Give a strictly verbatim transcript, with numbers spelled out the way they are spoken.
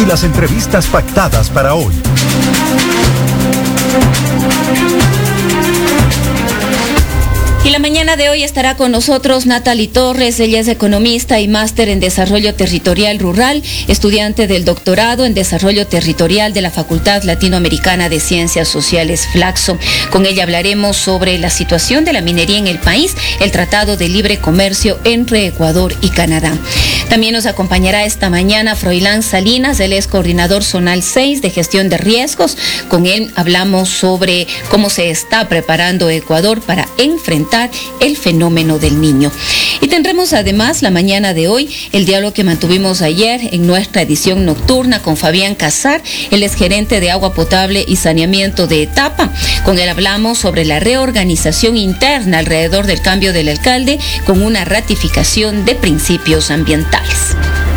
y las entrevistas pactadas para hoy. Y la mañana de hoy estará con nosotros Natalie Torres. Ella es economista y máster en Desarrollo Territorial Rural, estudiante del doctorado en Desarrollo Territorial de la Facultad Latinoamericana de Ciencias Sociales, Flaxo. Con ella hablaremos sobre la situación de la minería en el país, el Tratado de Libre Comercio entre Ecuador y Canadá. También nos acompañará esta mañana Froilán Salinas, él es coordinador zonal seis de gestión de riesgos. Con él hablamos sobre cómo se está preparando Ecuador para enfrentar el fenómeno del Niño. Y tendremos además la mañana de hoy el diálogo que mantuvimos ayer en nuestra edición nocturna con Fabián Casar, él es gerente de agua potable y saneamiento de Etapa. Con él hablamos sobre la reorganización interna alrededor del cambio del alcalde con una ratificación de principios ambientales.